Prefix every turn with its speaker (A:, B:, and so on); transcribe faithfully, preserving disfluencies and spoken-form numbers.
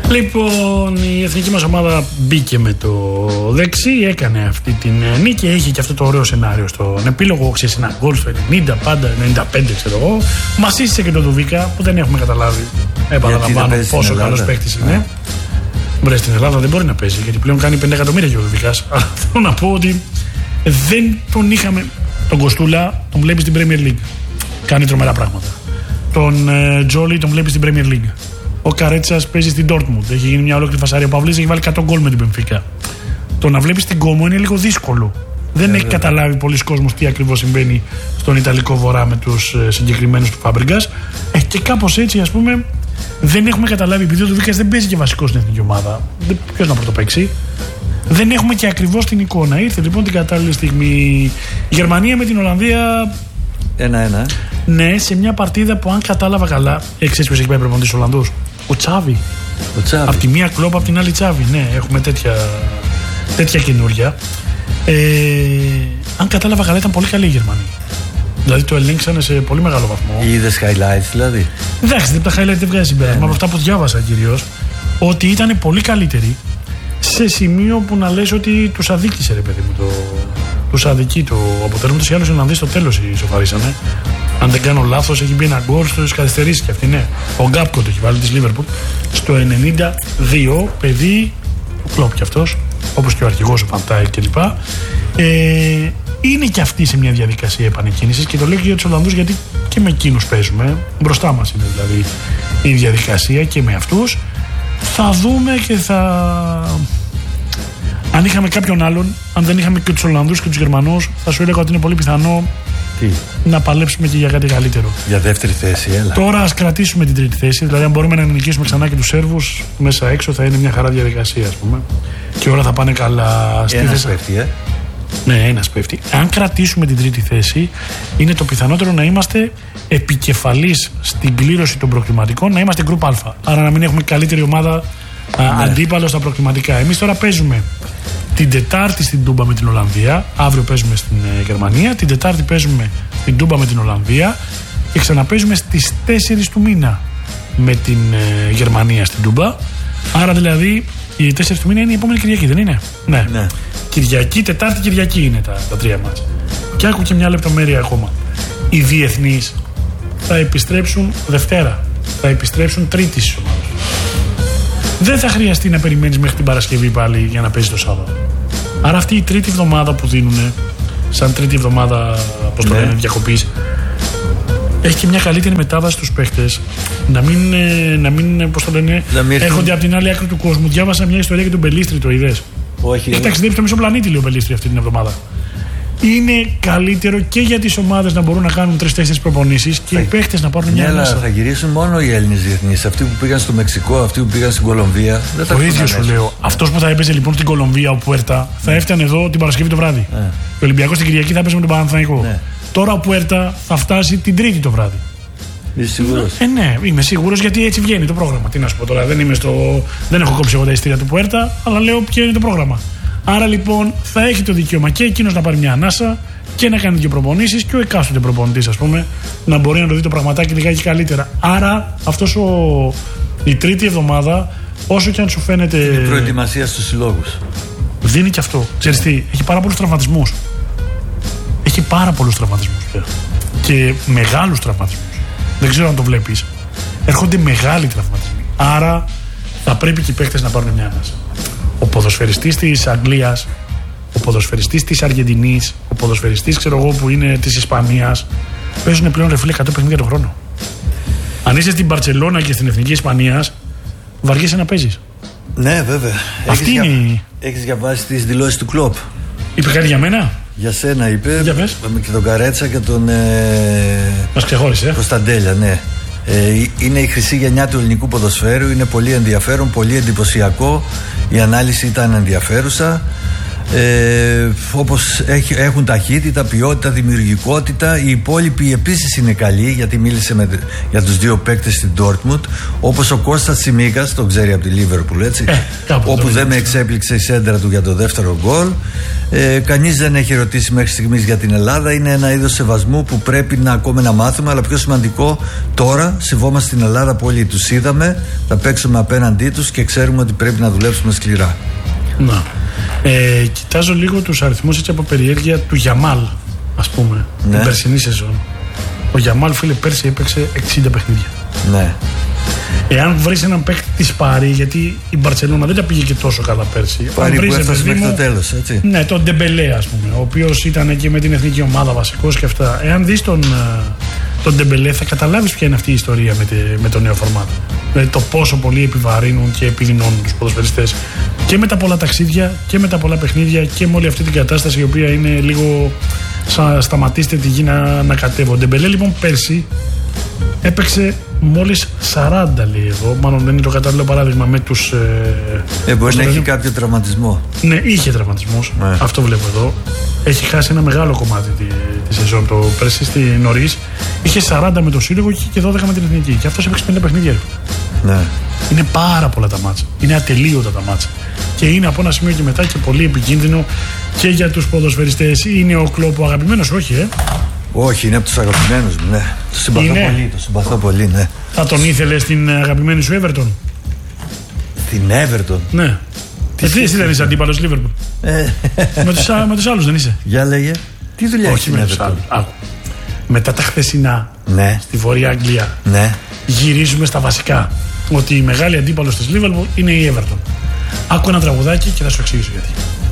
A: Λοιπόν, η εθνική μας ομάδα μπήκε με το δεξί, έκανε αυτή την νίκη, έχει και αυτό το ωραίο σενάριο στον επίλογο. Ξέρεις, ένα γκολ στο ενενήντα, πάντα ενενήντα πέντε, ξέρω εγώ. Μας σύστησε και τον Δουβίκα που δεν έχουμε καταλάβει. Επαναλαμβάνω πόσο καλός παίκτης είναι. Μπρε, στην Ελλάδα δεν μπορεί να παίζει, γιατί πλέον κάνει πέντε εκατομμύρια και ο Δουβίκας. Αλλά θέλω να πω ότι δεν τον είχαμε. Τον Κοστούλα τον βλέπει στην Premier League. Κάνει τρομερά πράγματα. Τον ε, Τζόλι τον βλέπει στην Premier League. Ο Καρέτσας παίζει στην Dortmund. Έχει γίνει μια ολόκληρη φασαρία. Ο Παυλής έχει βάλει εκατό γκολ με την Μπενφίκα. Το να βλέπει την Κόμο είναι λίγο δύσκολο. Δεν ε, έχει βέβαια. καταλάβει πολλοί κόσμος τι ακριβώς συμβαίνει στον Ιταλικό Βορρά με τους ε, συγκεκριμένους του Φάμπρεγκας. Ε, και κάπως έτσι, ας πούμε, δεν έχουμε καταλάβει, επειδή ο Δουβίκας δεν παίζει και βασικό στην εθνική ομάδα. Ποιος να πρωτοπαίξει. Δεν έχουμε και ακριβώς την εικόνα. Ήρθε λοιπόν την κατάλληλη στιγμή η Γερμανία με την Ολλανδία.
B: Ένα-ένα.
A: Ναι, σε μια παρτίδα που αν κατάλαβα καλά. Ξέρεις ποιος έχει πάει προπονητής στους Ολλανδούς? Ο Τσάβι.
B: Ο Τσάβι.
A: Απ' τη μία κλόπ, απ' την άλλη Τσάβι. Ναι, έχουμε τέτοια, τέτοια καινούρια. Ε, αν κατάλαβα καλά, ήταν πολύ καλή η Γερμανία. Δηλαδή το ελέγξανε σε πολύ μεγάλο βαθμό.
B: Είδες highlights δηλαδή?
A: Εντάξει, δεν τα highlights δεν βγάζει συμπέρασμα. Από αυτά που διάβασα κυρίως, ότι ήταν πολύ καλύτεροι σε σημείο που να λες ότι τους αδίκησε, ρε παιδί μου, το, τους αδικεί το αποτέλεσμα. Τους ή άλλους οι Ολλανδοί στο τέλος ισοφαρίσανε. Αν δεν κάνω λάθος, έχει μπει ένα γκολ στις καθυστερήσεις και αυτή, ναι. Ο Γκάπκο το έχει βάλει της Λίβερπουλ στο ενενήντα δύο, παιδί του Κλόπ κι αυτός, όπως και ο αρχηγός ο Παντάι κλπ. Ε, είναι και αυτοί σε μια διαδικασία επανεκκίνησης και το λέω και για τους Ολλανδούς, γιατί και με εκείνους παίζουμε. Μπροστά μας είναι δηλαδή η διαδικασία και με αυτούς. Θα δούμε και θα. Αν είχαμε κάποιον άλλον, αν δεν είχαμε και τους Ολλανδούς και τους Γερμανούς, θα σου έλεγα ότι είναι πολύ πιθανό
B: Τι?
A: να παλέψουμε και για κάτι καλύτερο.
B: Για δεύτερη θέση, έλα.
A: Τώρα ας κρατήσουμε την τρίτη θέση. Δηλαδή, αν μπορούμε να νικήσουμε ξανά και τους Σέρβους μέσα έξω, θα είναι μια χαρά διαδικασία, ας πούμε. Και όλα θα πάνε καλά.
B: Ένας πέφτει, ε.
A: Ναι, ένας πέφτει. Αν κρατήσουμε την τρίτη θέση, είναι το πιθανότερο να είμαστε επικεφαλής στην κλήρωση των προκριματικών, να είμαστε Group Α. Άρα να μην έχουμε καλύτερη ομάδα ναι. αντίπαλο στα προκριματικά. Εμείς τώρα παίζουμε την Τετάρτη στην Τούμπα με την Ολλανδία. Αύριο παίζουμε στην ε, Γερμανία. Την Τετάρτη παίζουμε στην Τούμπα με την Ολλανδία. Και ξαναπαίζουμε στις τέσσερις του μήνα με την ε, Γερμανία στην Τούμπα. Άρα δηλαδή οι τέσσερις του μήνα είναι η επόμενη Κυριακή, δεν είναι? Ναι. ναι. Κυριακή, Τετάρτη, Κυριακή είναι τα, τα τρία μας. Και άκου και μια λεπτομέρεια ακόμα. Οι διεθνείς θα επιστρέψουν Δευτέρα. Θα επιστρέψουν Τρίτη στις ομάδες. Δεν θα χρειαστεί να περιμένεις μέχρι την Παρασκευή πάλι για να παίζει το Σάββατο. Άρα αυτή η τρίτη εβδομάδα που δίνουν, σαν τρίτη εβδομάδα, πώς το ναι. λένε, διακοπής, έχει και μια καλύτερη μετάβαση στους παίχτες. Να μην, να μην πώς το λένε, έρχονται από την άλλη άκρη του κόσμου. Διάβασα μια ιστορία για τον Μπελίστρη, το είδες?
B: Όχι.
A: Έχει ταξιδέψει στο μισό πλανήτη, λέει ο Μπελίστρη, αυτή την εβδομάδα. Είναι καλύτερο και για τις ομάδες να μπορούν να κάνουν τρεις-τέσσερις προπονήσεις και θα... οι παίχτες να πάρουν μια ανάσα.
B: Θα γυρίσουν μόνο οι Έλληνες διεθνείς. Αυτοί που πήγαν στο Μεξικό, αυτοί που πήγαν στην Κολομβία. Δεν
A: το ίδιο σου λέω. Αυτός που θα έπαιζε λοιπόν στην Κολομβία, ο Πουέρτα, θα έφτανε εδώ την Παρασκευή το βράδυ. Ναι. Και ο Ολυμπιακός στην Κυριακή θα έπαιζε με τον Παναθηναϊκό. Ναι. Τώρα ο Πουέρτα θα φτάσει την Τρίτη το βράδυ.
B: Είσαι σίγουρος?
A: Ε, ναι, είμαι σίγουρος, γιατί έτσι βγαίνει το πρόγραμμα. Τι να σου πω τώρα, δεν, είμαι στο... δεν έχω κόψει εγώ τα εισιτήρια του Πουέρτα, αλλά λέω ποιο είναι το πρόγραμμα. Άρα λοιπόν θα έχει το δικαίωμα και εκείνος να πάρει μια ανάσα και να κάνει δύο προπονήσεις και ο εκάστοτε προπονητής, ας πούμε, να μπορεί να το δει το πραγματάκι λιγάκι καλύτερα. Άρα αυτός ο... η τρίτη εβδομάδα, όσο και αν σου φαίνεται.
B: Είναι προετοιμασία στους συλλόγους.
A: Δίνει και αυτό. Ξέρεις τι, έχει πάρα πολλούς τραυματισμούς. Έχει πάρα πολλούς τραυματισμούς πια. Και μεγάλους τραυματισμούς. Δεν ξέρω αν το βλέπεις. Έρχονται μεγάλοι τραυματισμοί. Άρα θα πρέπει και οι παίκτες να πάρουν μια ανάσα. Ο ποδοσφαιριστής της Αγγλίας, ο ποδοσφαιριστής της Αργεντινής, ο ποδοσφαιριστής, ξέρω εγώ, που είναι της Ισπανίας, παίζουν πλέον, ρε φίλε, εκατό παιχνίδια το χρόνο. Αν είσαι στην Μπαρτσελώνα και στην Εθνική Ισπανίας, βαριέσαι να παίζεις.
B: Ναι, βέβαια.
A: Αυτή
B: έχεις
A: είναι.
B: Για... Έχεις διαβάσει τις δηλώσεις του Κλόπ?
A: Είπε κάτι για μένα?
B: Για σένα είπε.
A: Για πες.
B: Και τον Καρέτσα και τον. Ε...
A: Μας ξεχώρισε.
B: Κωνσταντέλια, ναι. Ε, είναι η χρυσή γενιά του ελληνικού ποδοσφαίρου. Είναι πολύ ενδιαφέρον, πολύ εντυπωσιακό. Η ανάλυση ήταν ενδιαφέρουσα. Ε, όπως έχει, έχουν ταχύτητα, ποιότητα, δημιουργικότητα. Οι υπόλοιποι επίσης είναι καλοί, γιατί μίλησε με, για τους δύο παίκτες στην Dortmund, όπως ο Κώστας Τσιμίκας, τον ξέρει από τη Liverpool, έτσι,
A: ε,
B: όπου δεν με εξέπληξε η σέντρα του για το δεύτερο γκολ. ε, Κανείς δεν έχει ρωτήσει μέχρι στιγμής για την Ελλάδα. Είναι ένα είδος σεβασμού που πρέπει να ακόμα να μάθουμε, αλλά πιο σημαντικό τώρα, σεβόμαστε την Ελλάδα πολύ. Τους είδαμε, θα παίξουμε απέναντί τους και ξέρουμε ότι πρέπει να δουλέψουμε σκληρά.
A: Να. Ε, κοιτάζω λίγο τους αριθμούς έτσι από περιέργεια του Γιαμάλ, ας πούμε, ναι. την περσινή σεζόν. Ο Γιαμάλ, φίλε, πέρσι έπαιξε εξήντα παιχνίδια.
B: Ναι.
A: Εάν βρεις έναν παίκτη της Πάρη, γιατί η Μπαρτσελόνα δεν τα πήγε και τόσο καλά πέρσι.
B: Πάρη που έφτασε μέχρι το τέλος, έτσι.
A: Ναι, τον Ντεμπελέ, ας πούμε, ο οποίος ήταν και με την εθνική ομάδα βασικός και αυτά. Εάν δεις τον, τον Ντεμπελέ, θα καταλάβεις ποια είναι αυτή η ιστορία με, τε, με το νέο φορμάτ. Δηλαδή το πόσο πολύ επιβαρύνουν και επιδεινώνουν τους ποδοσφαιριστές. Και με τα πολλά ταξίδια και με τα πολλά παιχνίδια και με όλη αυτή την κατάσταση η οποία είναι λίγο σαν σταματήστε τη γη να, να κατέβω. Ο Ντεμπελέ λοιπόν πέρσι έπαιξε μόλις σαράντα, λέει εδώ. Μάλλον δεν είναι το κατάλληλο παράδειγμα με τους.
B: Ε, μπορεί να έχει κάποιο τραυματισμό.
A: Ναι, είχε τραυματισμούς.
B: Ναι.
A: Αυτό βλέπω εδώ. Έχει χάσει ένα μεγάλο κομμάτι τη, τη σεζόν το πέρσι στη νωρίς. Είχε σαράντα με το σύλλογο και είχε δώδεκα με την εθνική. Και αυτός έπαιξε πενήντα παιχνίδια.
B: Ναι.
A: Είναι πάρα πολλά τα μάτσα. Είναι ατελείωτα τα μάτσα. Και είναι από ένα σημείο και μετά και πολύ επικίνδυνο και για τους ποδοσφαιριστές. Είναι ο Κλόπ ο αγαπημένος, όχι, ε.
B: Όχι, είναι από τους αγαπημένους μου, ναι. Το συμπαθώ
A: είναι.
B: πολύ, το συμπαθώ πολύ, ναι.
A: Θα τον ήθελε στην αγαπημένη σου Everton?
B: Στην Everton?
A: Ναι. Τι εσύ δεν είσαι αντίπαλος Liverpool? με, τους, με τους άλλους δεν είσαι?
B: Για λέγε. Τι δουλειά έχει στην Everton?
A: Μετά τα χθεσινά,
B: ναι.
A: στη Βόρεια Αγγλία,
B: ναι.
A: γυρίζουμε στα βασικά. Ότι η μεγάλη αντίπαλος της Liverpool είναι η Everton. Άκου ένα τραγουδάκι και θα σου εξηγήσω γιατί.